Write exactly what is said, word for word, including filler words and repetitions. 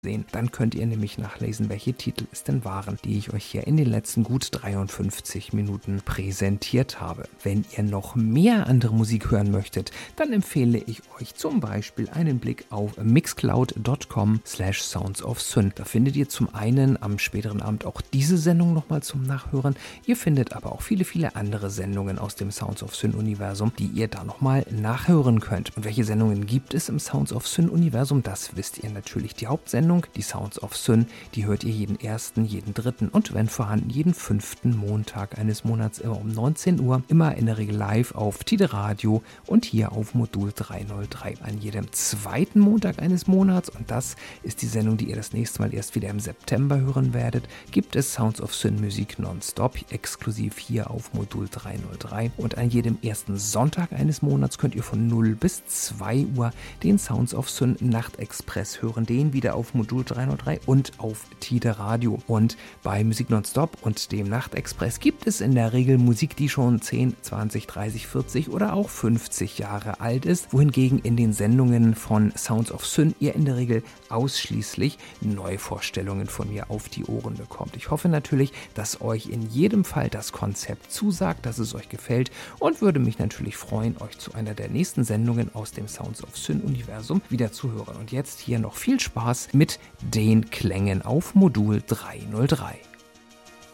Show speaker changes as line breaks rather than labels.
sehen. Dann könnt ihr nämlich nachlesen, welche Titel es denn waren, die ich euch hier in den letzten gut dreiundfünfzig Minuten präsentiert habe. Wenn ihr noch mehr andere Musik hören möchtet, dann empfehle ich euch zum Beispiel einen Blick auf mixcloud dot com slash sounds of syn. Da findet ihr zum einen am späteren Abend auch diese Sendung nochmal zum Nachhören. Ihr findet aber auch viele, viele andere Sendungen aus dem Sounds of Syn-Universum, die ihr da nochmal nachhören könnt. Und welche Sendungen gibt es im Sounds of Syn-Universum? Das wisst ihr natürlich. Die Hauptsendung, die Sounds of Syn, die hört ihr jeden ersten, jeden dritten und wenn vorhanden jeden fünften Montag eines Monats immer um neunzehn Uhr, immer in der Regel live auf Tide Radio und hier auf Modul dreihundertdrei. An jedem zweiten Montag eines Monats, und das ist die Sendung, die ihr das nächste Mal erst wieder im September hören werdet, gibt es Sounds of Syn Musik nonstop, exklusiv hier auf Modul dreihundertdrei. Und an jedem ersten Sonntag eines Monats könnt ihr von null bis zwei Uhr den Sounds of Syn Nachtexpress hören, den wieder auf Modul dreihundertdrei und auf Tide Radio. Und bei Musik nonstop und dem Nachtexpress gibt es in der Regel Musik, die schon zehn, zwanzig, dreißig, vierzig oder auch fünfzig Jahre alt ist, wohingegen in den Sendungen von Sounds of Syn ihr in der Regel ausschließlich Neuvorstellungen von mir auf die Ohren bekommt. Ich hoffe natürlich, dass euch in jedem Fall das Konzept zusagt, dass es euch gefällt und würde mich natürlich freuen, euch zu einer der nächsten Sendungen aus dem Sounds of Syn-Universum wieder zu hören. Und jetzt hier noch viel Spaß mit den Klängen auf Modul dreihundertdrei.